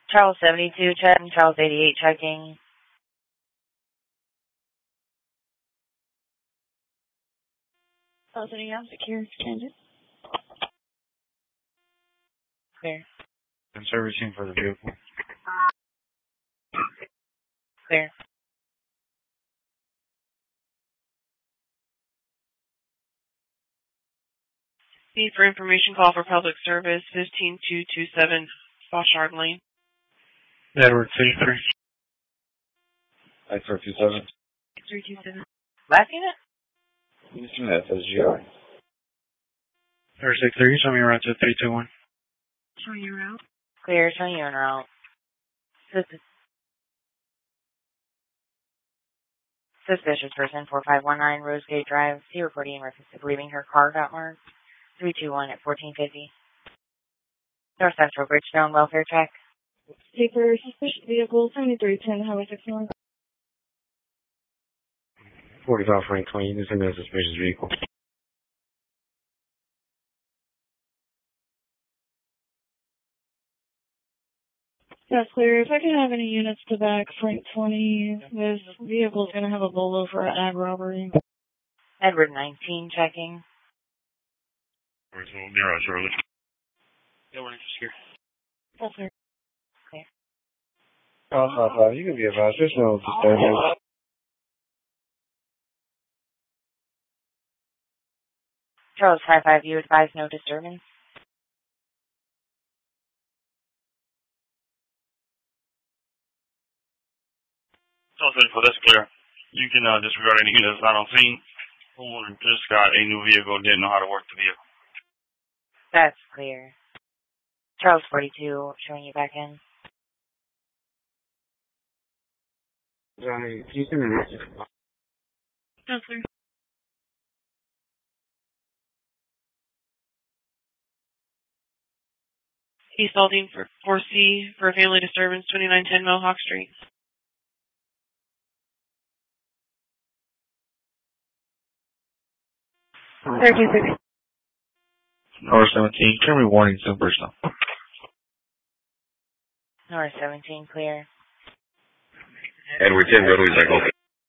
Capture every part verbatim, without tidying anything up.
Charles seventy-two checking. Charles eighty-eight checking. Opening up security tangent. Clear. And servicing for the vehicle. Clear. Need for information call for public service, fifteen two two seven Boshard Lane. Edward three three. X R two seven. three two seven. Last unit? Houston, F S G R. Edward six three, show me around to three two one. Showing you around. Clear, showing you en route. Sus- Suspicious person, four five one nine Rosegate Drive. See reporting in reference to believing her car got marked. three two one at fourteen fifty. North Central Bridgestone welfare check. Paper suspicious vehicle, seventy-three ten Highway six one. forty-five Frank twenty, this is a suspicious vehicle. That's clear. If I can have any units to back Frank twenty, this vehicle is going to have a bolo for an ag robbery. Edward nineteen checking. Where's the near us, Charlotte? Yeah, we're just here. That's clear. Clear. Oh, five five, you can be advised. There's no disturbance. Charles five five, you advise no disturbance. Okay, so that's clear. You can uh, disregard any units not on scene. Homeowner just got a new vehicle, didn't know how to work the vehicle. That's clear. Charles forty-two, showing you back in. Johnny, can you send me a message? That's clear. East Aldine for four C for family disturbance, twenty-nine ten Mohawk Street. thirteen sixty. North seventeen, can we warning some personal? North seventeen, clear. Edward ten, Rotary Cycle.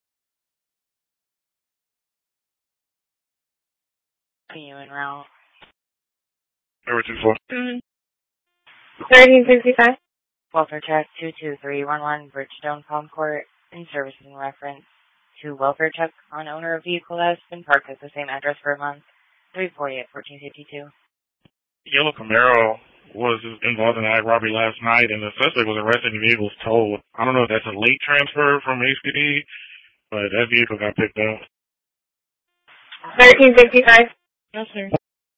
See you en route. Edward two four. thirteen sixty-five. Welfare check two two three one one Bridgestone Concourt in service in reference to welfare check on owner of vehicle that has been parked at the same address for a month. three forty at fourteen fifty-two. Yellow Camaro was involved in an ag robbery last night, and the suspect was arrested and the vehicle was towed. I don't know if that's a late transfer from H P D, but that vehicle got picked up. thirteen sixty-five. Yes, sir.